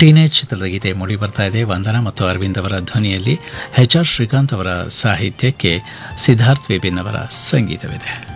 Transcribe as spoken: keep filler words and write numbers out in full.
Teenage ಚಿತ್ರದ ಗೀತೆ ಮೂಡಿ ಬರ್ತಾ ಇದೆ. ವಂದನಾ ಮತ್ತು ಅರವಿಂದ್ ಅವರ ಧ್ವನಿಯಲ್ಲಿ ಎಚ್ ಆರ್ ಶ್ರೀಕಾಂತ್ ಅವರ ಸಾಹಿತ್ಯಕ್ಕೆ ಸಿದ್ಧಾರ್ಥ್ ವಿಪಿನ್ ಅವರ ಸಂಗೀತವಿದೆ.